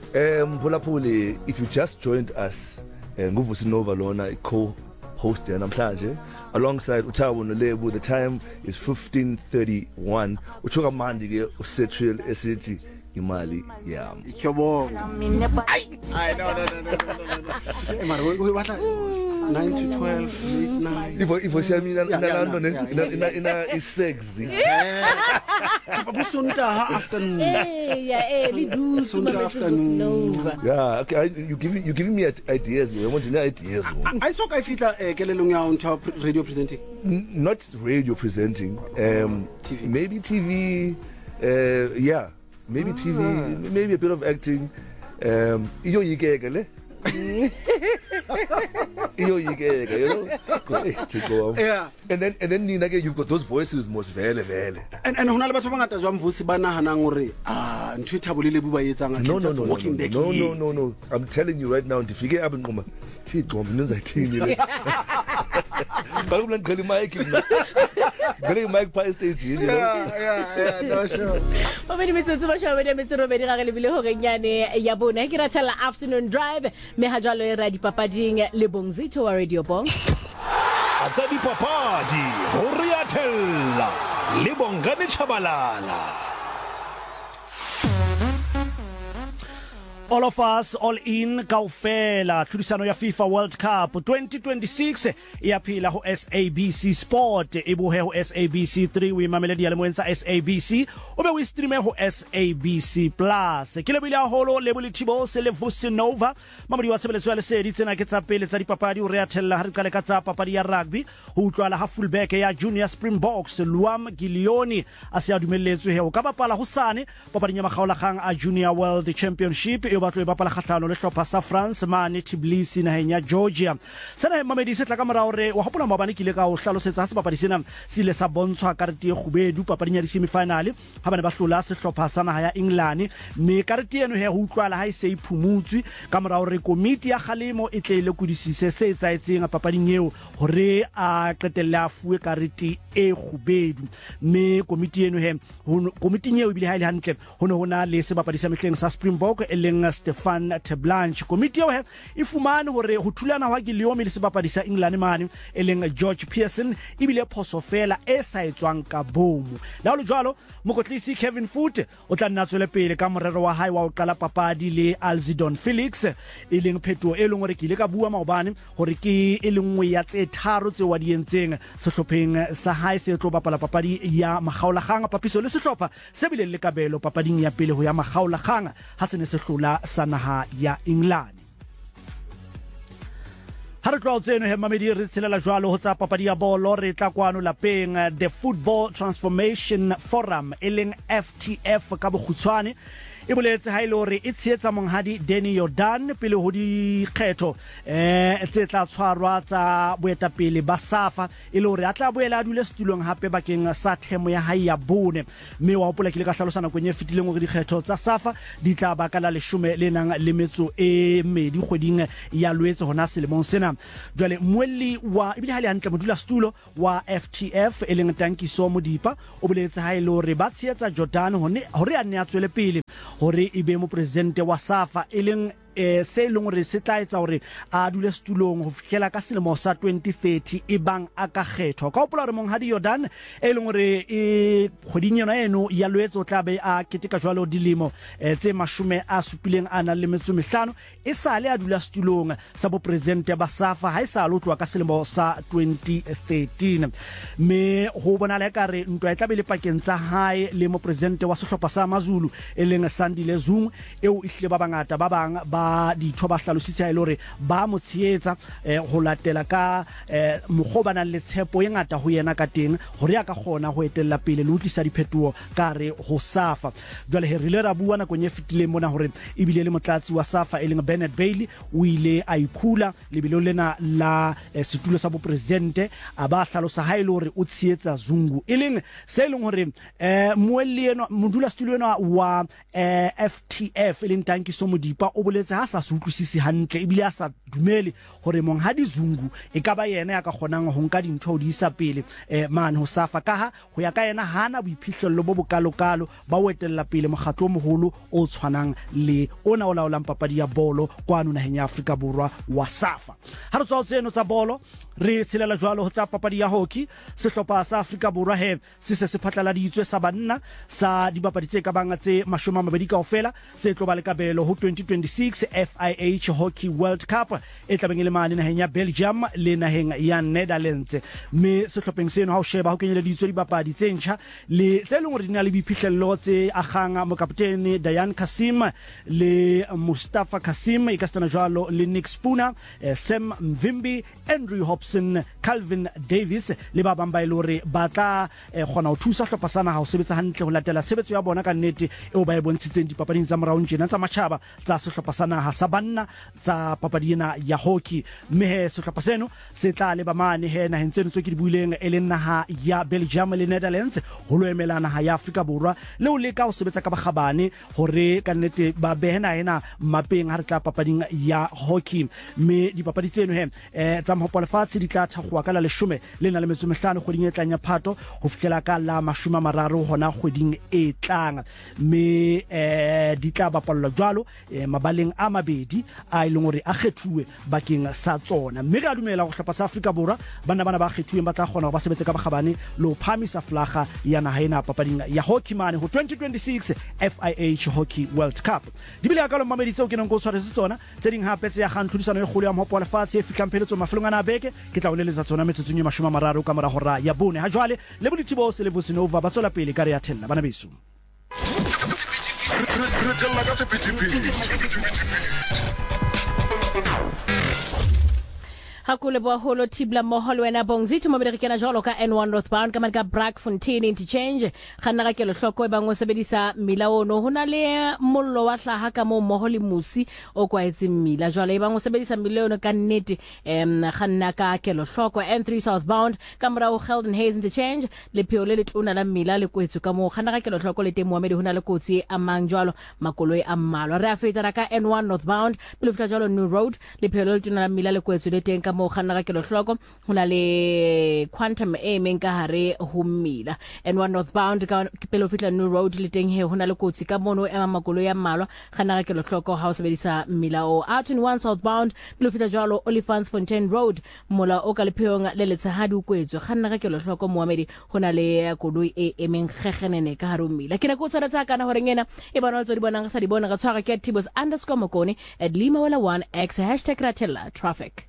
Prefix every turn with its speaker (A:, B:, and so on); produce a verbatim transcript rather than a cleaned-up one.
A: Um, Phulaphuli, if you just joined us, Nguvusi Nova Lona, co-host namhlanje, alongside Utawa Nolebu, the time is fifteen thirty-one. Uchoka mandi ke usetrial esithi imali yam.
B: Ikyobonga. Ay, no no no no no no. nine to twelve, midnight.
A: If if we in London, in in is sexy.
B: Sunday afternoon.
C: Hey, yeah, early do
B: Sunday afternoon.
A: Yeah, okay. You giving you giving me ideas. I want to know ideas.
B: I saw I feel like kelelong ya on top radio presenting.
A: Not radio presenting. Um, T V. Maybe T V. Uh, yeah, maybe T V. Maybe a bit of acting. Um, iyo yikekele. Iyo yikeke, you know. Great to go.
B: Yeah.
A: And then and then Nina, you've got those voices most vele vele.
B: And and hona le batho bangata jwa mvusi ba nahana ngore ah ntwe thabolele buba yetsanga
A: no no no no no no no no I'm telling you right now ndifike apha nqoma thi gqombe nenzayithini le. Balubula ngqele mic mina. Ngqele mic pa stage you know.
B: Yeah yeah yeah no sure.
C: Obedi metsotso ba shwa bedi metsotso bedi ga re lebile ho renyane ya bona ke ratela afternoon drive me ha jalo e ra dipapading le Bongzito wa Radio Bong.
D: Atsa dipapadi ho riathella le Bongane Chabalala. All of us, all in, kaufela, tlhodisano ya FIFA World Cup twenty twenty-six, iaphila ho S A B C Sport, ibuhe ho S A B C three, we mameledi ya lemoenza S A B C, ube we streame ho S A B C Plus. Kile bila holo, lebuli tibo, se le Vusi Nova, mamadi wa sebele swale se, ditse na ketsa pele, tsa dipapadi, ureatella, harikale katsa papadi ya rugby, hu utlwala ha fullback ya Junior Springboks, Luam Gilioni, asia dumeletswe he, ukabapala husane, papadi nya makhaola khang a Junior World Championship, batho ba pala khatlano le hlopha sa France mane Tbilisi na henya Georgia sana mamedi se tla ka morao re wa hopola mabane kile ka o hlalosetsa se papadi sena se ile sa bontshwa karete e khubedu papadi nya di semi final ha bana ba hlola se hlopha sa naha ya England me karete eno he ho utlwala ha e se iphumutswi ka morao re komiti ya khalemo e tle ile kudisise se etsaetseng papading eo hore a qetella fuwe karete e khubedu me komiti eno he komiti eo bile ha ile hantle hono hona le se papadi sa mehleng sa Springbok eleng Stefan Teblanche komiti eo he e fumane hore ho thulana wa Guillaume le sebapadi sa England mane eleng George Pearson ibile phoso fela e sa etswang ka bomo la ho jwalo mokotlisi Kevin Foot o tla nna tswele pele ka morero wa hae wa o qala papadi le Alzidon Felix eleng pheto e leng hore ke ile ka bua maobane hore ke e lengwe ya tse tharo tse wa di entseng sehlopheng sa hae se tlo bapala papadi ya makgaola khanga papiso le sehlopha se bile le kabelo papading ya pele ho ya makgaola khanga ha se ne se hlola sanaha ya England. Hare tlo tseno he mamedi re tshelela jwalo ho tsa papadi ya bolo re tla kwano lapeng the Football Transformation Forum eleng F T F ka bokgutshwane e boletse ha ile hore e tsheetsa monghadi Danny Jordan pele ho di kgetho eh tse tla tshwarwa tsa boetapele ba SAFA ile hore a tla boela a dule setulong hape bakeng sa themo ya hae ya bone mme wa hopola ke le ka hlalosana kwenye fitileng hore di kgetho tsa SAFA di tla bakala leshome le nang le metso e medi kgweding ya Loetse hona selemong sena jwale moelli wa ibile ha le hantle modula setulo wa F T F eleng Tankiso Modipa o boletse ha ile hore ba tsheetsa Jordan hore a ne a tswele pele hore ibe mo presidente wa SAFA eleng eh se leng re se tla etsa hore a dule setulong ho fihlela ka selemo sa twenty thirty e bang a ka kgethwa ka hopola re monghadi Jordan e leng hore e kgodinyana eno ya Loetse o tla be a ketika jwalo dilemo tse mashume a supileng ana le metso mehlano e sale a dula setulong sa bo presidente ba SAFA ha e sa lotlwa ka selemo sa twenty thirteen me ho bona le ka re ntwa e tla be le pakeng tsa hae le mo presidente wa sehlopha sa Mazulu eleng Sandile Zungu eo ihle ba bangata ba bang ba di thoba hlalositse ile hore ba mo tsheetsa ho latela ka mogobana le tshepo e ngata ho yena ka teng hore ya ka khona ho etella pele le utlisa diphetuo ka re ho SAFA jwale he rile ra bua na konye fitile mona hore ibile le motlatsi wa SAFA eleng Bernard Bailey o ile a ikhula lebelo lena la setulo sa bo presidente a ba hlalosa ha ile hore o tsheetsa Zungu eleng se leng hore eh moelli eno modula setulo ena wa F T F eleng Tankiso Modipa o boletse ha sa se utlwisisi hantle ebile a sa dumele hore Monghadi Zungu e ka ba yena ya ka kgonang ho nka dintho di isa pele eh, mane ho SAFA ka ha ho ya ka yena hana boiphihlello bo bokalokalo ba o etella pele mokgatlo o moholo o tshwanang le ona o laolang papadi ya bolo kwano naheng ya Afrika Borwa wa SAFA. Ha re tswa tseno tsa bolo re tshelela jwalo ho tsa papadi ya hockey. Sehlopha sa Afrika Borwa he se se se phatlaladitswe sa banna sa dibapadi tse ka banga tse mashome a mabedi kaofela se tlo ba le kabelo ho twenty twenty-six F I H Hockey World Cup e tla beng le mane naheng ya Belgium le naheng ya Netherlands. Me sehlopheng seno ha o sheba ho kenyeleditswe dibapadi tse ntjha le tse leng hore di na le biphihlello tse akgang mokaptene Dayan Kasim le Mustafa Kasim e ka stana jwalo le Nick Spooner, eh, Sam Mvimbi, Andrew Hobson, Calvin Davis le ba bang ba ile ba tla eh, kgona ho thusa hlopha sana ha o sebetsa hantle ho latela sebetso ya bona ka nnete eo ba e bontshitseng dipapading tsa morao njena tsa matjhaba tsa sehlopha sana ha sa banna tsa papadi ena ya hockey. Mme he sehlopha seno se tla le ba mane he na hentseno tse ke di buileng e le naha ya Belgium le Netherlands ho lo emelana ha ya Afrika Borwa le o leka ho sebetsa ka bagabane hore ka nnete ba behena ena mapeng ha re tla papading ya hockey. Me dipapadi tseno he eh tsa mhopo lefatshe di tla thakgwa ka la leshome le na le metso mehlano kgweding e tlang ya Phato ho fihlela ka la mashome a mararo hona kgweding e tlang. Me eh di tla bapallwa jwalo eh, mabaleng a mabedi a ileng hore a kgethuwe bakeng sa tsona. Mme ka dumela go hlapa sa Afrika Borwa bana bana ba kgethuweng ba tla kgona ho ba sebetse ka bagabane lo phamisa flaga ya naha ena papading ya hockey mane ho twenty twenty-six F I H Hockey World Cup. Di bile ka lo mamedi tseo ke neng go tshware tsona tse ding hape tse ya gang tlhodisano e kgolo ya mhopo lefatshe e fihlang pheletso mafelong a na beke ke tla o leletsa tsona metsotsong ya mashome a mararo ka mora hora ya bone ha jwale le bodithibo se le Vusinova ba tsola pele ka re ya thella bana beso.
C: Hakule bo holo tibla moholo wena Bongzito mo berekena jalo ka N one northbound ka ka Brackfontein interchange khanna ka kelo hloko e bango sebedisa milaono hona le mollo wa hlaha ka mo moholi musi o kwaetse mila jalo e bango sebedisa milaono ka nnete em khanna ka kelo hloko N three southbound ka mora o Sheldon Hayes interchange le phiole le tuna la mila le kwetsu ka mo khanna ka kelo hloko le teng Mohammed hona le kotsi a mang jalo makoloi a mmalwa re a fetara ka N one northbound le feta jalo New Road le phiole le tuna la mila le kwetsu le teng ka mo khanna ka kelo hloko hona le quantum e meng ka hare ho mmila N one northbound ka pelo fitla New Road le teng he hona le kotsi ka mono ema makolo ya mmalwa khanna ka kelo hloko ha o sebedisa mmila o out in one southbound pelo fitla jalo Olifantsfontein Road mola o ka le pheyong le letshahadi o kwetswe khanna ka kelo hloko Mohammed hona le koloi e emeng khekgenene ka hare ho mmila ke na go tsara tsa kana hore ngena e bona tso di bonang sa di bona ga tshwara ke Tibos underscore Mokone at Lima one X hashtag Ratella traffic.